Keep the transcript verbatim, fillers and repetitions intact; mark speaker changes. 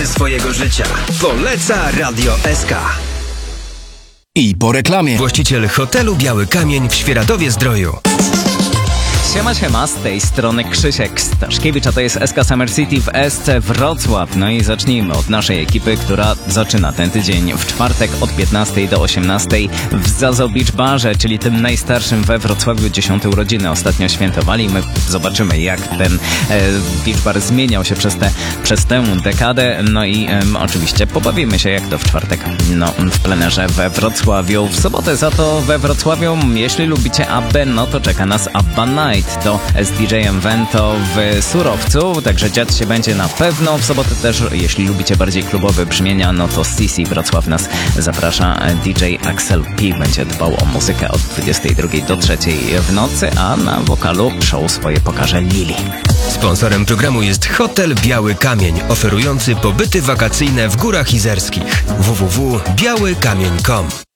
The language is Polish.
Speaker 1: swojego życia. Poleca Radio S K.
Speaker 2: I po reklamie.
Speaker 1: Właściciel hotelu Biały Kamień w Świeradowie-Zdroju.
Speaker 3: Siema, siema, z tej strony Krzysiek Staszkiewicz, a to jest S K Summer City w S C Wrocław. No i zacznijmy od naszej ekipy, która zaczyna ten tydzień w czwartek od piętnastej do osiemnastej w Zazo Beach Barze, czyli tym najstarszym we Wrocławiu. Dziesiąte urodziny ostatnio świętowali. My zobaczymy, jak ten e, beach bar zmieniał się przez, te, przez tę dekadę. No i e, oczywiście pobawimy się, jak to w czwartek no, w plenerze we Wrocławiu. W sobotę za to we Wrocławiu, jeśli lubicie Abbę, no to czeka nas Abba Night. To z D J-em Vento w Surowcu, także dziać się będzie na pewno. W sobotę też, jeśli lubicie bardziej klubowe brzmienia, no to C C Wrocław nas zaprasza. D J Axel P będzie dbał o muzykę od dwudziestej drugiej do trzeciej w nocy, a na wokalu show swoje pokaże Lili.
Speaker 1: Sponsorem programu jest Hotel Biały Kamień, oferujący pobyty wakacyjne w Górach Izerskich. w w w kropka biały kamień kropka com